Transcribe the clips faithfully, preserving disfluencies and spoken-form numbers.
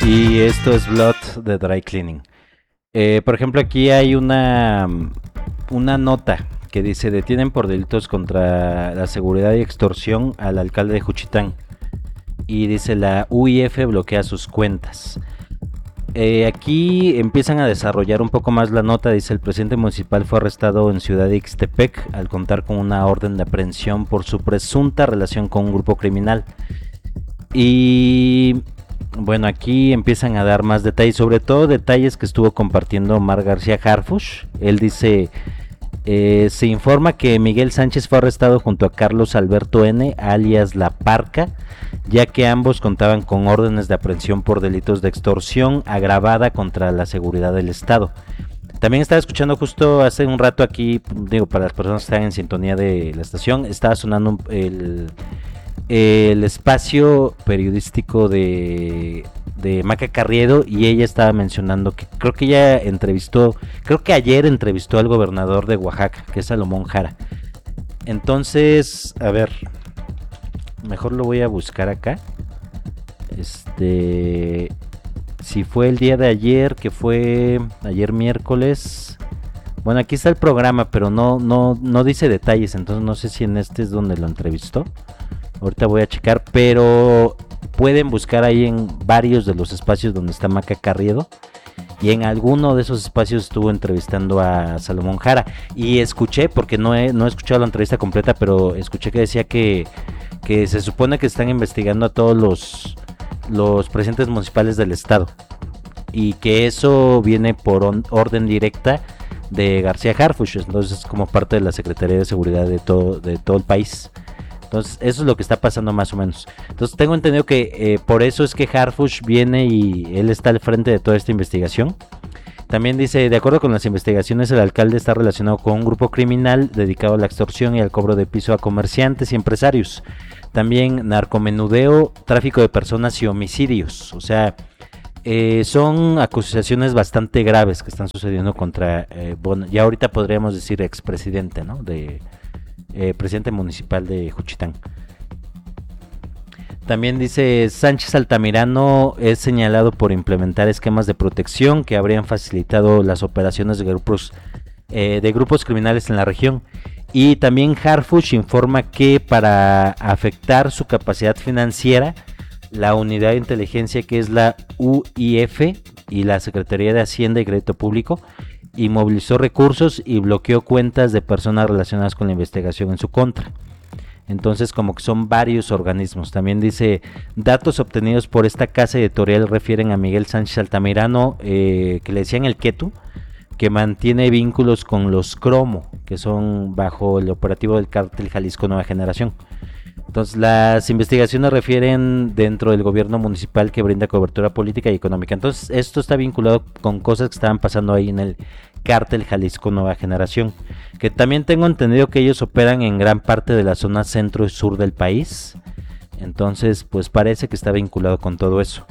Y esto es Blood de Dry Cleaning. Eh, por ejemplo, aquí hay una, una nota que dice: detienen por delitos contra la seguridad y extorsión al alcalde de Juchitán. Y dice: la U I F bloquea sus cuentas. Eh, aquí empiezan a desarrollar un poco más la nota. Dice: el presidente municipal fue arrestado en Ciudad de Ixtepec al contar con una orden de aprehensión por su presunta relación con un grupo criminal. Y bueno, aquí empiezan a dar más detalles, sobre todo detalles que estuvo compartiendo Omar García Harfuch. Él dice: eh, se informa que Miguel Sánchez fue arrestado junto a Carlos Alberto N., alias La Parca, ya que ambos contaban con órdenes de aprehensión por delitos de extorsión agravada contra la seguridad del Estado. También estaba escuchando justo hace un rato aquí, digo, para las personas que están en sintonía de la estación, estaba sonando el... el espacio periodístico de, de Maca Carriedo, y ella estaba mencionando que creo que ella entrevistó, creo que ayer entrevistó al gobernador de Oaxaca, que es Salomón Jara. Entonces, a ver, mejor lo voy a buscar acá. Este, si fue el día de ayer, que fue ayer miércoles. Bueno, aquí está el programa, pero no, no, no dice detalles, entonces no sé si en este es donde lo entrevistó. Ahorita voy a checar, pero pueden buscar ahí en varios de los espacios donde está Maca Carriedo, y en alguno de esos espacios estuvo entrevistando a Salomón Jara. Y escuché, porque no he, no he escuchado la entrevista completa, pero escuché que decía que, que se supone que están investigando a todos los, los presidentes municipales del estado, y que eso viene por on, orden directa de García Harfuch, entonces como parte de la Secretaría de Seguridad de todo, de todo el país. Entonces eso es lo que está pasando más o menos. Entonces tengo entendido que eh, por eso es que Harfuch viene y él está al frente de toda esta investigación. También dice: de acuerdo con las investigaciones, el alcalde está relacionado con un grupo criminal dedicado a la extorsión y al cobro de piso a comerciantes y empresarios. También narcomenudeo, tráfico de personas y homicidios. O sea, eh, son acusaciones bastante graves que están sucediendo contra, eh, bueno, ya ahorita podríamos decir expresidente, ¿no? De... Eh, presidente municipal de Juchitán. También dice: Sánchez Altamirano es señalado por implementar esquemas de protección que habrían facilitado las operaciones de grupos eh, de grupos criminales en la región. Y también Harfuch informa que para afectar su capacidad financiera, la unidad de inteligencia, que es la U I F, y la Secretaría de Hacienda y Crédito Público, y movilizó recursos y bloqueó cuentas de personas relacionadas con la investigación en su contra. Entonces, como que son varios organismos. También dice: datos obtenidos por esta casa editorial refieren a Miguel Sánchez Altamirano, eh, que le decían el Ketu, que mantiene vínculos con los Cromo, que son bajo el operativo del cártel Jalisco Nueva Generación. Entonces, las investigaciones refieren dentro del gobierno municipal, que brinda cobertura política y económica. Entonces, esto está vinculado con cosas que estaban pasando ahí en el cártel Jalisco Nueva Generación, que también tengo entendido que ellos operan en gran parte de la zona centro y sur del país. Entonces, pues parece que está vinculado con todo eso.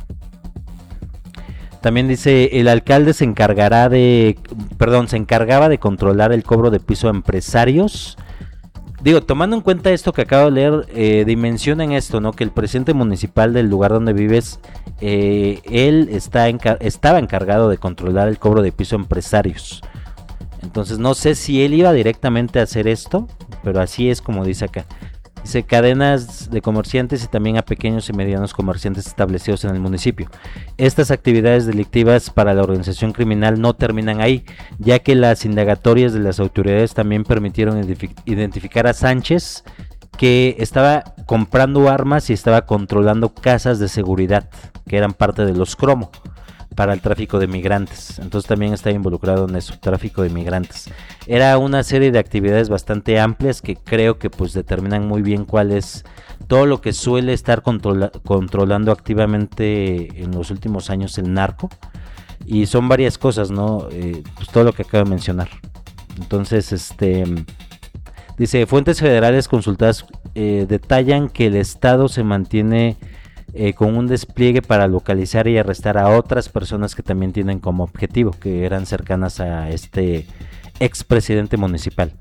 También dice: el alcalde se encargará de, perdón, se encargaba de controlar el cobro de piso a empresarios. Digo, tomando en cuenta esto que acabo de leer, eh, dimensionen esto, ¿no? Que el presidente municipal del lugar donde vives, eh, él está encar- estaba encargado de controlar el cobro de piso a empresarios. Entonces no sé si él iba directamente a hacer esto, pero así es como dice acá. Dice: cadenas de comerciantes y también a pequeños y medianos comerciantes establecidos en el municipio. Estas actividades delictivas para la organización criminal no terminan ahí, ya que las indagatorias de las autoridades también permitieron identificar a Sánchez, que estaba comprando armas y estaba controlando casas de seguridad, que eran parte de los Cromo, para el tráfico de migrantes. Entonces también está involucrado en eso, tráfico de migrantes. Era una serie de actividades bastante amplias que creo que pues determinan muy bien cuál es todo lo que suele estar controla- controlando activamente en los últimos años el narco, y son varias cosas, ¿no? Eh, pues todo lo que acabo de mencionar. Entonces, este dice: fuentes federales consultadas eh, detallan que el Estado se mantiene Eh, con un despliegue para localizar y arrestar a otras personas que también tienen como objetivo, que eran cercanas a este expresidente municipal.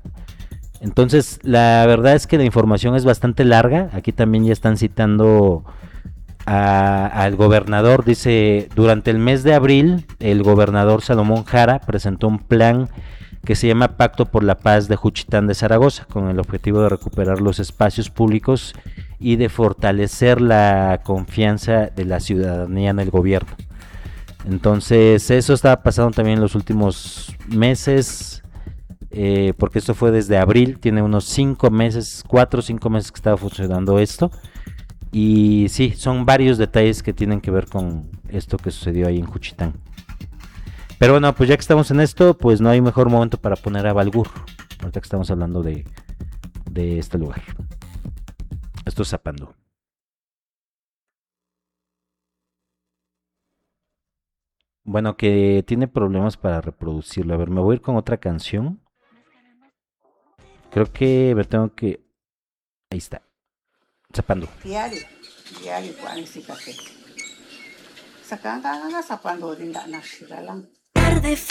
Entonces, la verdad es que la información es bastante larga. Aquí también ya están citando a- al gobernador. Dice, durante el mes de abril, el gobernador Salomón Jara presentó un plan que se llama Pacto por la Paz de Juchitán de Zaragoza, con el objetivo de recuperar los espacios públicos y de fortalecer la confianza de la ciudadanía en el gobierno. Entonces, eso estaba pasando también en los últimos meses, eh, porque esto fue desde abril, tiene unos cinco meses, cuatro o cinco meses que estaba funcionando esto. Y sí, son varios detalles que tienen que ver con esto que sucedió ahí en Juchitán. Pero bueno, pues ya que estamos en esto, pues no hay mejor momento para poner a Balgur. Ahorita que estamos hablando de, de este lugar. Esto es Zapando. Bueno, que tiene problemas para reproducirlo. A ver, me voy a ir con otra canción. Creo que me tengo que... Ahí está. Zapando. Diario, diario po ang sikate. Sa kanga nga sapando din da na sila lang. Tarde